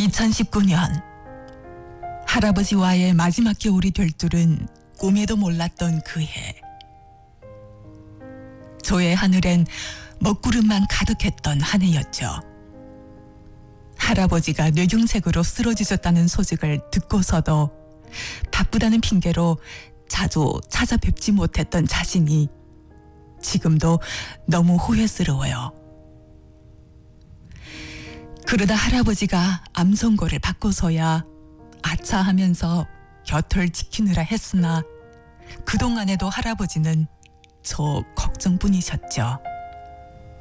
2019년 할아버지와의 마지막 겨울이 될 줄은 꿈에도 몰랐던 그해. 저의 하늘엔 먹구름만 가득했던 한 해였죠. 할아버지가 뇌경색으로 쓰러지셨다는 소식을 듣고서도 바쁘다는 핑계로 자주 찾아뵙지 못했던 자신이 지금도 너무 후회스러워요. 그러다 할아버지가 암 선고를 받고서야 아차하면서 곁을 지키느라 했으나 그동안에도 할아버지는 저 걱정뿐이셨죠.